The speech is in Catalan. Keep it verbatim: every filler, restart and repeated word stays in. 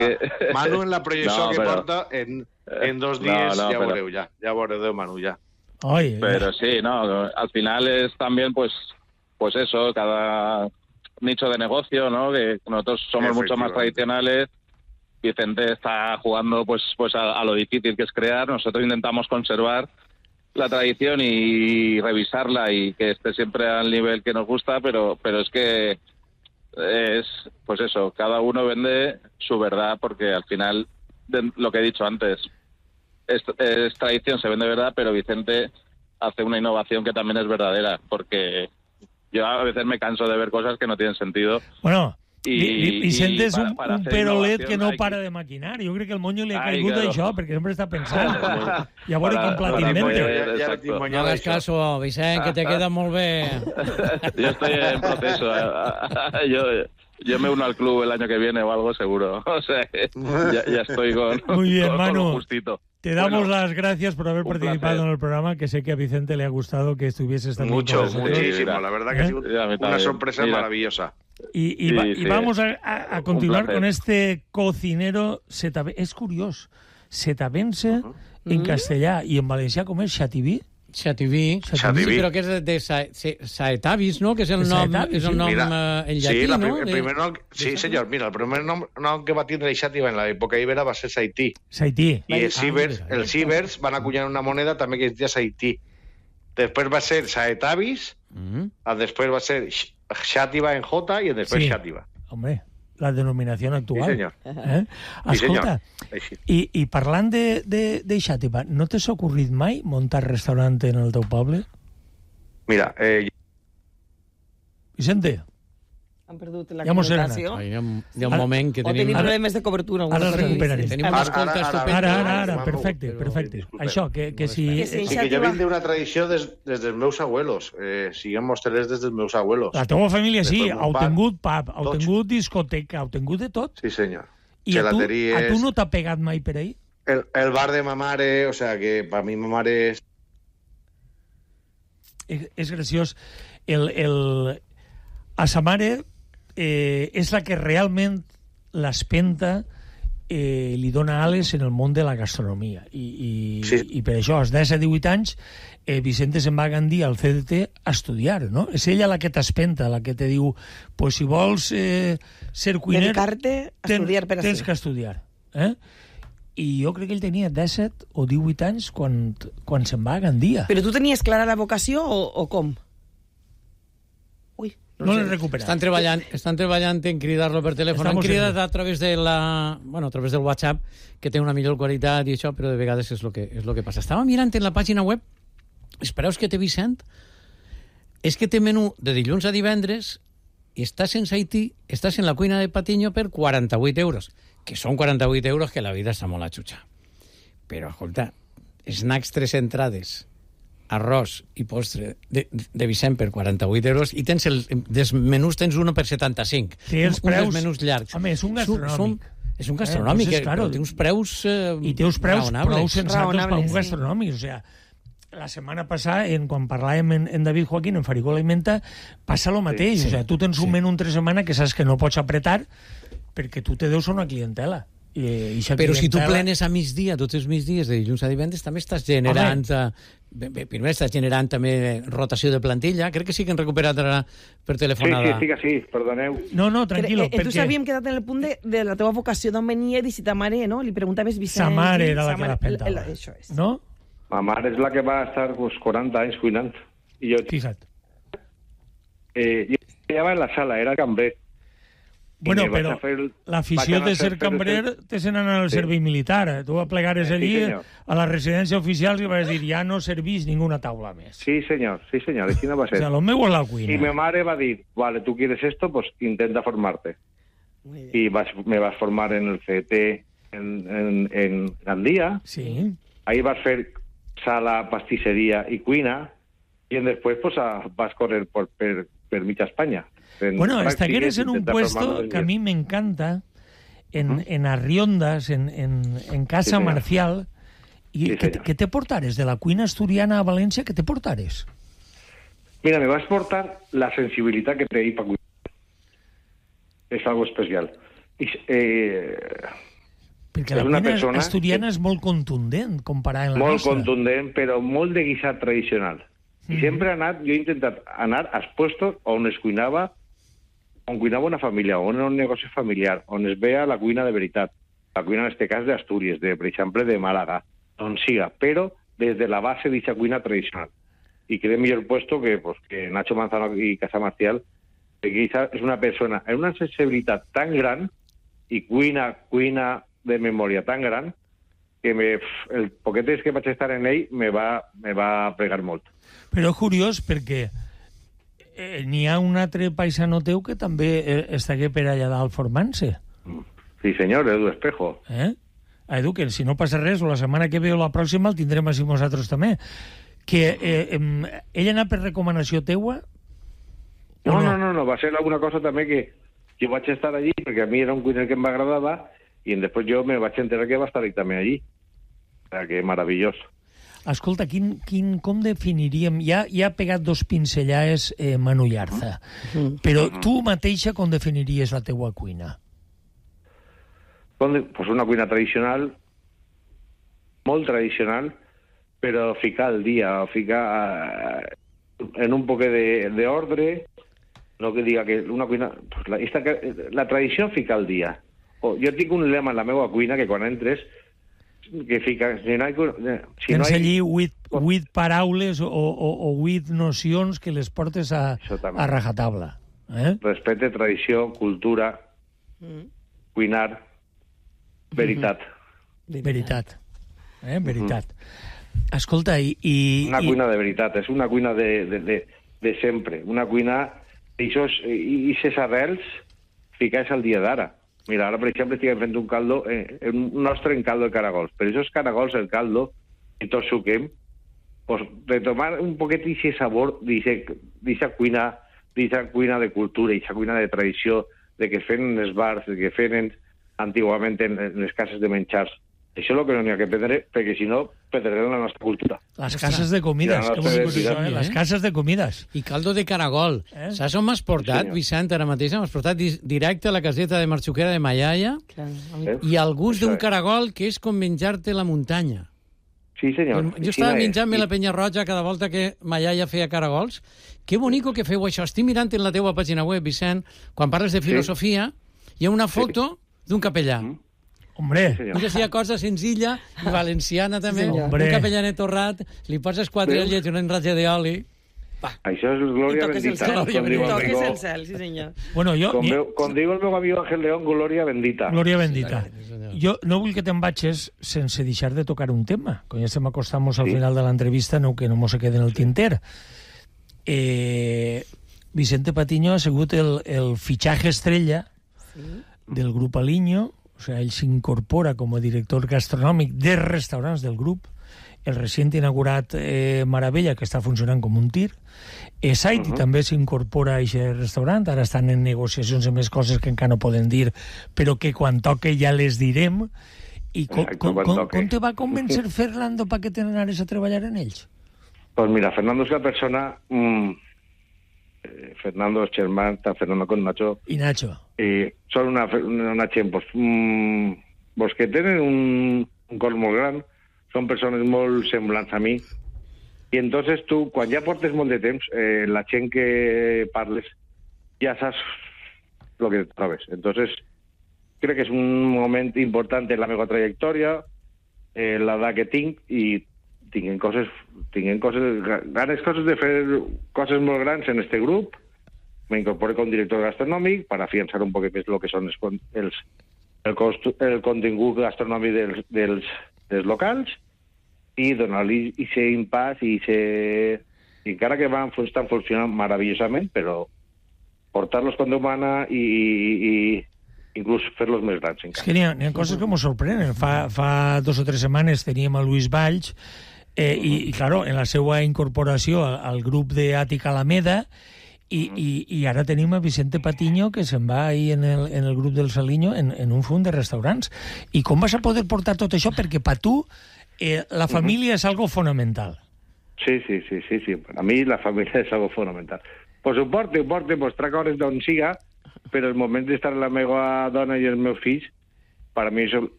que... Manu, en la proyección No, que pero- porta, en, en dos días No, no, ya pero- veureu, ya. Ya veureu, Manu, ya. Oye, Pero sí, no, al final es también, pues, pues eso, cada nicho de negocio, ¿no? Que nosotros somos mucho más Efectivamente. tradicionales. Vicente está jugando, pues, pues a, a lo difícil que es crear. Nosotros intentamos conservar la tradición y revisarla y que esté siempre al nivel que nos gusta, pero, pero es que es, pues eso, cada uno vende su verdad, porque al final, de, lo que he dicho antes, es, es tradición, se vende verdad, pero Vicente hace una innovación que también es verdadera, porque yo a veces me canso de ver cosas que no tienen sentido. bueno, I- Vi- Vicente i és para- un, para un hacer perolet innovación que no hay que- para de maquinar. Jo crec que el monyo li ha Ai, caigut claro. d'això, perquè sempre està pensant. I a veure Para- quin plat para inventa. poder- Ya, ya le exacto. timoñó No hagas això. caso, Vicent, que te queda molt bé. Yo estoy en proceso. yo, yo me uno al club el año que viene o algo seguro. O sea, ya, ya estoy con, Muy bien, con, con Manu. lo justito. Te damos Bueno, las gracias por haber un participado placer. en el programa, que sé que a Vicente le ha gustado que estuvieses también Mucho, con nosotros. muchísimo. La verdad que ¿Eh? ha sido Sí, a mí una también. sorpresa Mira. maravillosa. Y, y, Sí, va- y sí. vamos a, a- a Un continuar placer. con este cocinero setavense. Es curioso, setavense en castellà y en valencià com és xativí. Xativí. Xativí. Sí, però que és de, de Sa- Sa- Saetavis, no? Que és el De nom, Saetavis, és el sí. nom Mira, eh, en llatí, sí, la no? prim- el De- primer nom, sí, señor. Mira, el primer nom, nom que va tindre Xàtiva en l'època ibera va ser Saití. Saití. I els Ah, cibers, mira. els cibers van acunyar una moneda també que es deia Saití. Després va ser Saetavis, Mm. el després va ser X- Xàtiva en J i després Sí. Xàtiva. Hombre, la denominación actual. Sí, senyor. Eh? Sí, senyor. Escolta, Així. i, i parlant de, de, de xàtiva, no t'has ocorrit mai muntar restaurant en el teu poble? Mira, eh, Vicente, Han perdut la Ja mos hem comunicació. Ai, hi ha, un- hi ha un Ara- moment que O tenim tenim... Ara- problemes de cobertura. ara alguna el cosa. recuperarem. Tenim Ara- una escolta ara- ara- estupenda. ara, Perfecte. ara, ara, Manu, perfecte, però perfecte. disculpeu. Això, que, que si... Que si sí que jo vinc d'una tradició des, des dels meus abuelos. Eh, siguem hostelers des dels meus abuelos. La teva família sí, Després heu mon pare, tingut pub, heu tots. tingut discoteca, heu tingut de tot. Sí, senyor. I a tu, Gelateries. a tu no t'ha pegat mai per ahí? El, el bar de ma mare, o sea, que para mi ma mare és... És, és graciós. El, el... A sa mare eh, és la que realment l'espenta eh, li dona ales en el món de la gastronomia. I, i, Sí. i per això, als disset divuit anys, eh, Vicente se'n va a Gandia al C D T a estudiar, no? És ella la que t'espenta, la que te diu, pues si vols eh, ser cuiner... Dedicar-te a ten- estudiar per a tens ser. que estudiar. Eh? I jo crec que ell tenia disset o divuit anys quan, quan se'n va a Gandia. Però tu tenies clara la vocació o, o com? Ui, No l'he sé. recuperat. Estan treballant, estan treballant en cridar-lo per telèfon. Estamos Han cridat en- a través de la, bueno, a través del WhatsApp, que té una millor qualitat i això, però de vegades és el que, és lo que passa. Estava mirant en la pàgina web, espereu que té Vicent, és que té menú de dilluns a divendres i estàs en Haití, estàs en la cuina de Patiño per quaranta-vuit euros, que són quaranta-vuit euros que la vida està molt a xutxa. Però, escolta, snacks tres entrades, arròs i postre de, de Vicent per quaranta-vuit euros i tens el, dels menús tens uno per setanta-cinc. Té els Un dels preus- menús llargs. Home, és un gastronòmic. Són- és un gastronòmic, Eh, eh, doncs és caro. però té uns preus eh, I té uns preus raonables. prou sensatos per Raonables, un sí. gastronòmic. O sea, la setmana passada, en, quan parlàvem en, en David Joaquín, en Farigó Alimenta, passa el mateix. sí, o sea, tu tens un sí. menú entre setmana que saps que no pots apretar perquè tu te deus a una clientela. I, i eixa Però si tu clientela- plenes a migdia, tots els migdies de dilluns a divendres, també estàs generant... eh, bé, bé, primer estàs generant també rotació de plantilla. Crec que sí que han recuperat ara per Sí, telefonada. sí, sí que sí, perdoneu. No, no, tranquilo, Però, eh, Entonces perquè havíem quedat en el punt de, de la teva vocació d'on venia i si ta mare, no? Li preguntaves Vicent... sa mare era la sa que mare- l'espentava. el- el- Això és. No? Ma mare és la que va estar pues, quaranta anys cuinant. I jo, Fixa't. eh, jo estava en la sala, era cambrer. I Bueno, me vaig però a fer el- l'afició vaig anar de a ser fer- cambrer te se n'anar al Sí. servei militar. eh? Tu aplegares Sí, allí senyor. a la residència oficial i vas dir, ja no servís ninguna taula més. Sí, senyor, sí, senyor, així no va O ser. sea, lo meu és la Y cuina. mi madre va a decir, vale, tú quieres esto, pues intenta formarte. Muy bien. Y vas, me vas a formar en el C E T en, en, en Gandía. Sí. Ahí vas a hacer sala, pastissería y cuina. Y en después pues a, vas a correr por, per, per mitja España. En Bueno, hasta que prácticas, eres en un intenta puesto formarnos que a bien. mí me encanta, en, Ujú. en Arriondas, en, en, en Casa Sí, señor. Marcial, i Sí, que, señor. que te portares de la cuina asturiana a València, que te portares? Mira, me vas a aportar la sensibilidad que te di para cuidar. Es algo especial. Y, eh, Perquè la és una cuina persona asturiana que- és molt contundent comparada amb la molt nostra. contundent, però molt de guisat tradicional. I Mhm. sempre he anat, jo he intentat anar als puestos on es cuinava, on cuinava una família, on era un negoci familiar, on es veia la cuina de veritat. La cuina, en aquest cas, d'Astúries, de, per exemple, de Màlaga, on siga, però des de la base d'aquesta cuina tradicional. I qué millor puesto que, pues, que Nacho Manzano i Casa Marcial, que quizá és una persona amb una sensibilitat tan gran i cuina, cuina de memòria tan gran que me, el poquet temps que vaig estar en ell me va, me va pregar molt. Però és curiós perquè eh, n'hi ha un altre paisano teu que també eh, està aquí per allà dalt formant-se. Sí, senyor, Edu Espejo. Eh? A Edu, que si no passa res, o la setmana que ve o la pròxima el tindrem així nosaltres també. Que eh, em, ell ha anat per recomanació teua? No, O no, no, no, va ser alguna cosa també que jo vaig estar allí perquè a mi era un cuiner que m'agradava i després jo me vaig enterar que va estar ell també allí. O sea, que meravellós. Escolta, quin, quin, com definiríem... Ja, ja ha pegat dos pincellades eh, Manu Llarza, Mm. però tu mateixa com definiries la teua cuina? Pues una cuina tradicional, molt tradicional, però ficar al dia, ficar eh, en un poc d'ordre, no que diga que una cuina... Pues la, esta, la tradició fica al dia. O, jo tinc un lema en la meva cuina que quan entres que fica... Si no hi, si Tens no hi, allí huit, huit paraules o, o, o huit nocions que les portes a, Això també. a rajatabla. Eh? respecte, tradició, cultura, Mm. cuinar, veritat. Veritat. Eh? Veritat. Escolta, i... i Una i... cuina de veritat, és una cuina de, de, de, de sempre. Una cuina... I aquestes arrels ficats al dia d'ara. Mira, ara, per exemple, estic fent un caldo, eh, un nostre en caldo de caragols. Per aquests caragols, el caldo, i tot suquem, pues, retomar un poquet d'aquest sabor d'aquesta cuina, d'aquesta cuina de cultura, d'aquesta cuina de tradició, de que feien en els bars, de que feien antigament en, en les cases de menjars. Això és el que no n'hi ha que perdre, perquè si no, perdrem la nostra cultura. Les cases de comides. Ja no Que bonic sé, això, eh? eh? Les cases de comides. I caldo de caragol. Eh? Saps on m'has portat, senyor. Vicent, ara mateix? M'has portat di- directe a la caseta de Marxuquera de Mallaya Clar, a mi- Eh? i el gust Això d'un és. caragol que és com menjar-te la muntanya. Sí, senyor. Jo estava Així és. menjant-me I- la penya roja cada volta que Mallaya feia caragols. Que bonico que feu això. Estic mirant en la teua pàgina web, Vicent, quan parles de filosofia, hi ha una foto d'un capellà. Mm. Hombre, senyor. Mira, si hi ha cosa senzilla i valenciana també. senyor. Hombre. Un capellanet torrat, li poses quatre Veus? llets i una enratlla d'oli. Això és I glòria toques el bendita. cel, Glòria Com diu i el toques meu- el cel, sí senyor. bueno, jo... Com, ni- veu, com diu el meu amic Ángel León, glòria bendita. Glòria bendita. Sí, senyor. Jo no vull que te'n vagis sense deixar de tocar un tema. Quan ja estem acostant-nos al Sí. final de l'entrevista, no, que no mos se quede en el tinter. Eh, Vicente Patiño ha sigut el, el fitxatge estrella del grup Aliño, o sea, ell s'incorpora com a director gastronòmic de restaurants del grup, el recient inaugurat eh, Maravella, que està funcionant com un tir, Esaiti uh -huh. també s'incorpora a aquest restaurant, ara estan en negociacions amb més coses que encara no poden dir, però que quan toque ja les direm. I com, Exacte, com, quan com, toque. com te va convèncer Fernando perquè te n'anares a treballar en ells? Pues mira, Fernando es una persona... mmm, eh, Fernando es germán, está Fernando con Nacho, I Nacho? y son una, una, una gent, pues, mmm, pues que tenen un, un cor molt gran, són persones molt semblants a mi, i entonces tu, quan ja portes molt de temps, eh, la gent que parles ja saps el que et trobes. Entonces, crec que és un moment important en la meva trajectòria, eh, l'edat que tinc, i tinguem coses, tinguem coses, ganes coses de fer coses molt grans en este grup. Me incorporé com director gastronòmic per afiançar un poc més el que són els, con- els, el, cost, el contingut gastronòmic dels, dels, dels locals i donar-li aquest impàs i ese... I encara que van, estan funcionant meravellosament, però portar-los com Déu mana i, i, i inclús fer-los més grans És encara. que n'hi ha, n'hi ha coses que ens sorprenen. Fa, fa dos o tres setmanes teníem a Luis Valls eh, i, i, claro, en la seva incorporació al, al grup d'Àtica Alameda i, i, i ara tenim a Vicente Patiño que se'n va ahir en el, en el grup del Saliño en, en un fund de restaurants. I com vas a poder portar tot això? Perquè per tu eh, la família és algo fonamental. Sí, sí, sí, sí, sí. A mi la família és algo fonamental. Pues ho porte, ho porte, pues trac hores d'on siga, però el moment d'estar amb la meva dona i els meus fills, per a mi és